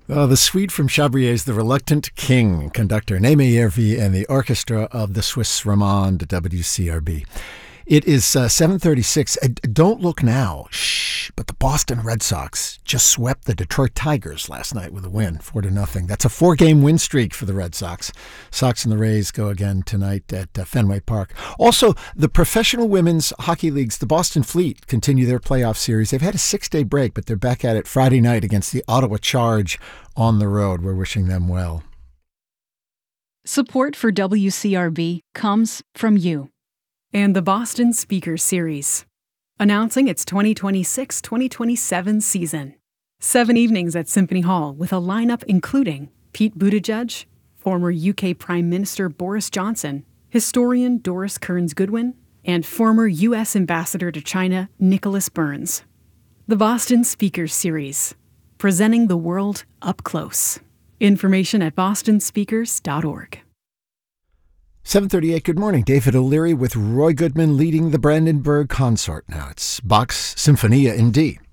The suite from Chabrier's The Reluctant King, conductor Naime Yervi and the orchestra of the Swiss Romande WCRB. It is 7:36. Don't look now. Shh. But the Boston Red Sox just swept the Detroit Tigers last night with a win, 4-0. That's a 4-game win streak for the Red Sox. Sox and the Rays go again tonight at Fenway Park. Also, the professional women's hockey leagues, the Boston Fleet, continue their playoff series. They've had a 6-day break, but they're back at it Friday night against the Ottawa Charge on the road. We're wishing them well. Support for WCRB comes from you and the Boston Speakers Series, announcing its 2026-2027 season. 7 evenings at Symphony Hall with a lineup including Pete Buttigieg, former UK Prime Minister Boris Johnson, historian Doris Kearns Goodwin, and former U.S. Ambassador to China Nicholas Burns. The Boston Speakers Series, presenting the world up close. Information at bostonspeakers.org. 7:38, good morning. David O'Leary with Roy Goodman leading the Brandenburg Consort. Now it's Bach's Sinfonia in D.